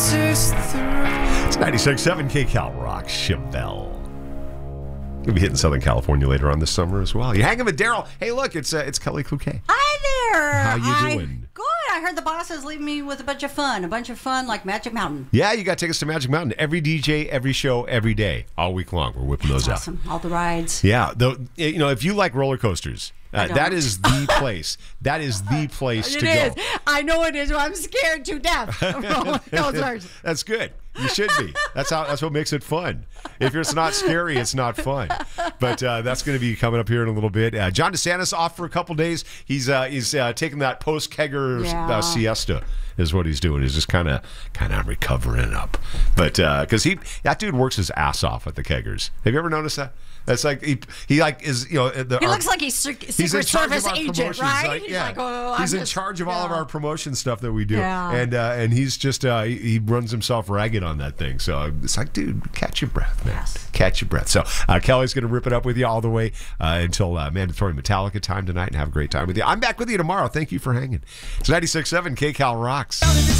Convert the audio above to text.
It's 96.7 KCal Rock, Chevelle. We'll be hitting Southern California later on this summer as well. You hanging with Daryl? Hey, look, it's Kelly Cloquet. Hi there. How you doing? Good. I heard the boss is leaving me with a bunch of fun like Magic Mountain. Yeah, you got tickets to Magic Mountain. Every DJ, every show, every day, all week long. We're whipping those out. Awesome. All the rides. Yeah, if you like roller coasters, that is the place. That is the place to go. It is. I know it is. I'm scared to death of roller coasters. That's good. You should be. That's what makes it fun. If it's not scary, it's not fun. But that's going to be coming up here in a little bit. John DeSantis off for a couple days. He's taking that post-Kegger siesta is what he's doing. He's just kind of recovering up. But because that dude works his ass off at the Keggers. Have you ever noticed that? That's like he is he looks like he's Secret Service agent, right? He's in charge of all of our promotion stuff that we do, yeah. and he's just he runs himself ragged on that thing. So it's like, dude, catch your breath, man. Yes. Catch your breath. So Kelly's going to rip it up with you all the way until mandatory Metallica time tonight, and have a great time with you. I'm back with you tomorrow. Thank you for hanging. It's 96.7 KCal Rocks.